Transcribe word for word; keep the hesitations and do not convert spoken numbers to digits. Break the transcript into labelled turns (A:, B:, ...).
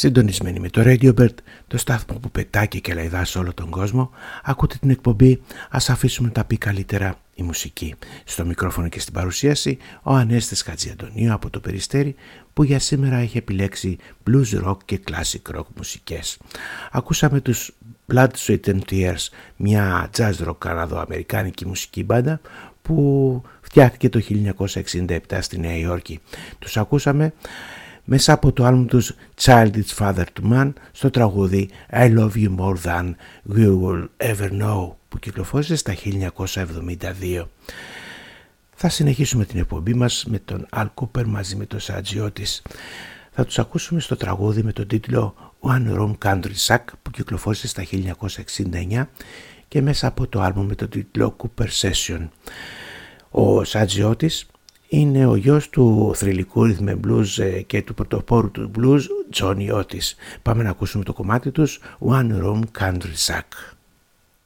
A: Συντονισμένοι με το Radio Bird, το στάθμο που πετάει και κελαϊδά σε όλο τον κόσμο, ακούτε την εκπομπή «Ας αφήσουμε να τα πει καλύτερα η μουσική». Στο μικρόφωνο και στην παρουσίαση ο Ανέστης Χατζιαντονίου από το Περιστέρι, που για σήμερα έχει επιλέξει blues rock και classic rock μουσικές. Ακούσαμε τους Blood, Sweat and Tears, μια jazz rock καναδοαμερικάνικη μουσική μπάντα που φτιάχτηκε το χίλια εννιακόσια εξήντα επτά στη Νέα Υόρκη. Τους ακούσαμε μέσα από το άλμπουμ τους Child It's Father to Man στο τραγούδι I Love You More Than We Will Ever Know, που κυκλοφόρησε στα χίλια εννιακόσια εβδομήντα δύο. Θα συνεχίσουμε την εκπομπή μας με τον Al Cooper μαζί με τον Sergio Otis. Θα τους ακούσουμε στο τραγούδι με τον τίτλο One Room Country Shack, που κυκλοφόρησε στα χίλια εννιακόσια εξήντα εννιά και μέσα από το άλμπουμ με τον τίτλο Cooper Session. Ο Sergio Otis είναι ο γιος του θρυλικού rhythm and blues και του πρωτοπόρου του blues Johnny Otis. Πάμε να ακούσουμε το κομμάτι τους One Room Country Shack.